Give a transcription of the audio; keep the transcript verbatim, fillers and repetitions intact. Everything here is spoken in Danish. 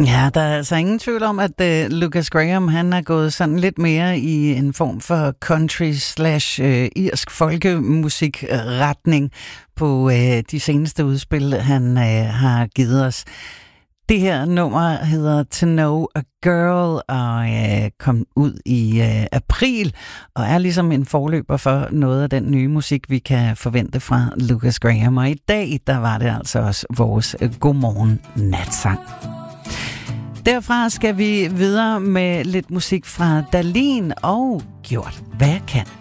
Ja, der er altså ingen tvivl om, at uh, Lukas Graham, han er gået sådan lidt mere i en form for country slash uh, irsk folkemusikretning på uh, de seneste udspil, han uh, har givet os. Det her nummer hedder To Know a Girl og uh, kom ud i uh, april og er ligesom en forløber for noget af den nye musik, vi kan forvente fra Lukas Graham. Og i dag, der var det altså også vores uh, Godmorgen Natsang. Derfra skal vi videre med lidt musik fra Dahlin og Gjort hvad jeg kan.